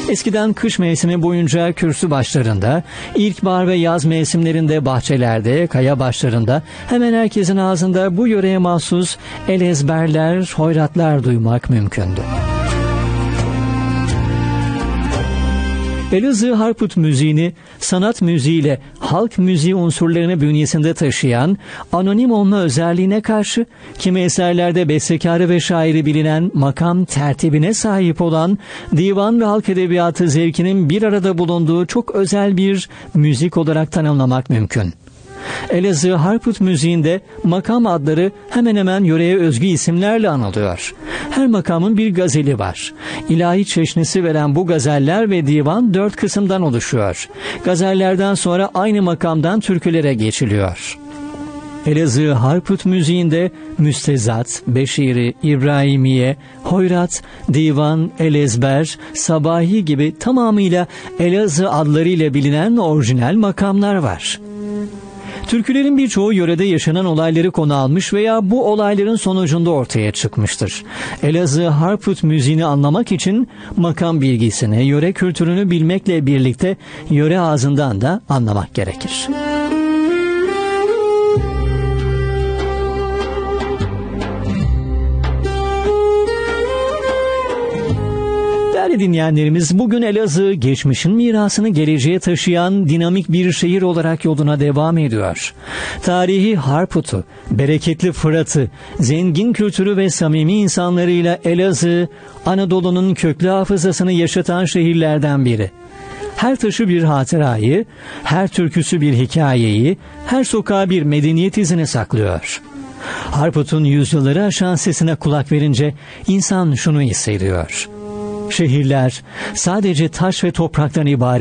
Eskiden kış mevsimi boyunca kürsü başlarında, ilkbahar ve yaz mevsimlerinde bahçelerde, kaya başlarında hemen herkesin ağzında bu yöreye mahsus el ezberler, hoyratlar duymak mümkündü. Elazığ Harput müziğini sanat müziğiyle halk müziği unsurlarını bünyesinde taşıyan, anonim olma özelliğine karşı kimi eserlerde bestekarı ve şairi bilinen makam tertibine sahip olan divan ve halk edebiyatı zevkinin bir arada bulunduğu çok özel bir müzik olarak tanımlamak mümkün. Elazığ Harput müziğinde makam adları hemen hemen yöreye özgü isimlerle anılıyor. Her makamın bir gazeli var. İlahi çeşnisi veren bu gazeller ve divan 4 kısımdan oluşuyor. Gazellerden sonra aynı makamdan türkülere geçiliyor. Elazığ Harput müziğinde müstezat, beşiri, İbrahimiye, hoyrat, divan, elezber, sabahi gibi tamamıyla Elazığ adlarıyla bilinen orijinal makamlar var. Türkülerin birçoğu yörede yaşanan olayları konu almış veya bu olayların sonucunda ortaya çıkmıştır. Elazığ Harput müziğini anlamak için makam bilgisini, yöre kültürünü bilmekle birlikte yöre ağzından da anlamak gerekir. Değerli dinleyenlerimiz, bugün Elazığ geçmişin mirasını geleceğe taşıyan dinamik bir şehir olarak yoluna devam ediyor. Tarihi Harput'u, bereketli Fırat'ı, zengin kültürü ve samimi insanlarıyla Elazığ, Anadolu'nun köklü hafızasını yaşatan şehirlerden biri. Her taşı bir hatırayı, her türküsü bir hikayeyi, her sokağı bir medeniyet izini saklıyor. Harput'un yüzyılları aşan sesine kulak verince insan şunu hissediyor: şehirler sadece taş ve topraktan ibaret